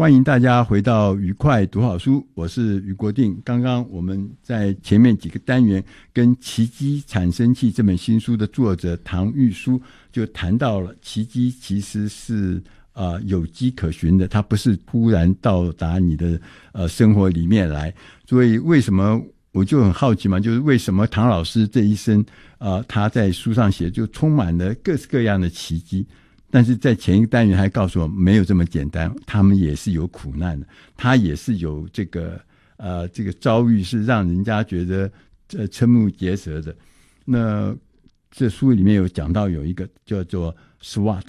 欢迎大家回到愉快读好书，我是余国定。刚刚我们在前面几个单元跟《奇迹产生器》这本新书的作者唐玉书就谈到了，奇迹其实是有迹可循的，它不是突然到达你的生活里面来。所以为什么我就很好奇嘛，就是为什么唐老师这一生他在书上写就充满了各式各样的奇迹，但是在前一个单元还告诉我没有这么简单，他们也是有苦难的，他也是有这个遭遇是让人家觉得瞠目结舌的。那这书里面有讲到有一个叫做 SWOT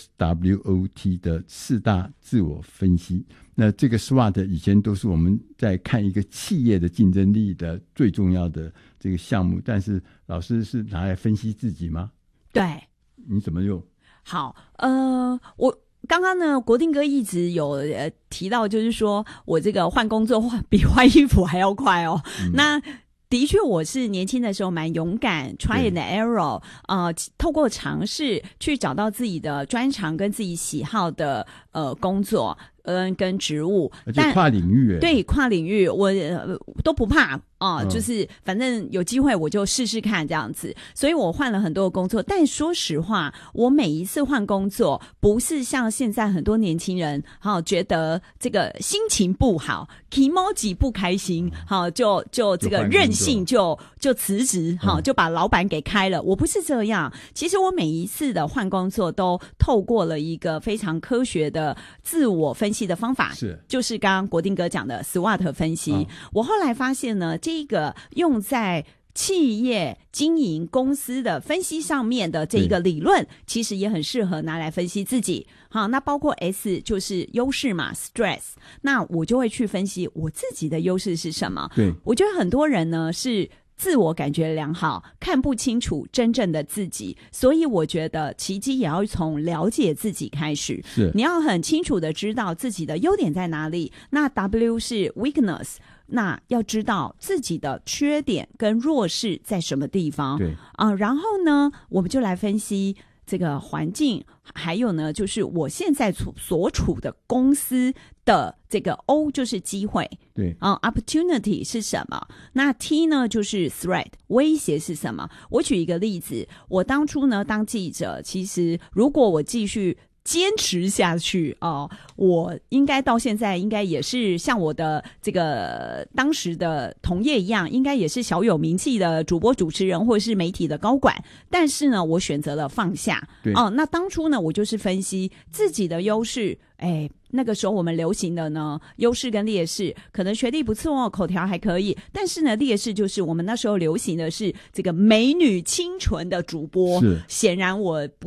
SWOT 的4大自我分析。那这个 SWOT 以前都是我们在看一个企业的竞争力的最重要的这个项目，但是老师是拿来分析自己吗？ 对。 你怎么用？ 好，我刚刚呢，国定哥一直有提到，就是说我这个换工作比换衣服还要快哦。那的确，我是年轻的时候蛮勇敢 ，try and error， 透过尝试去找到自己的专长跟自己喜好的工作。跟职务， 而且跨领域， 对，跨领域我都不怕就是反正有机会我就试试看这样子。所以我换了很多的工作，但说实话，我每一次换工作不是像现在很多年轻人觉得这个心情不好 ，emoji 不开心，就这个任性就辞职，就把老板给开了。我不是这样，其实我每一次的换工作都透过了一个非常科学的自我分析的方法，就是刚刚国定哥讲的 SWOT 分析。我后来发现呢，这个用在企业经营公司的分析上面的这一个理论，其实也很适合拿来分析自己。好，那包括 S 就是优势嘛 ，stress。那我就会去分析我自己的优势是什么。 对，我觉得很多人呢是自我感觉良好，看不清楚真正的自己，所以我觉得奇迹也要从了解自己开始。 是， 你要很清楚的知道自己的优点在哪里。那 W 是 weakness， 那要知道自己的缺点跟弱势在什么地方。 对然后呢，我们就来分析这个环境，还有呢，就是我现在所处的公司的这个 O 就是机会， 对 opportunity 是什么？那 T 呢就是 threat 威胁是什么？我举一个例子，我当初呢当记者，其实如果我继续坚持下去我应该到现在应该也是像我的这个当时的同业一样，应该也是小有名气的主播主持人或者是媒体的高管，但是呢我选择了放下。那当初呢我就是分析自己的优势，那个时候我们流行的呢，优势跟劣势，可能学历不错口条还可以，但是呢，劣势就是我们那时候流行的是这个美女清纯的主播，显然我不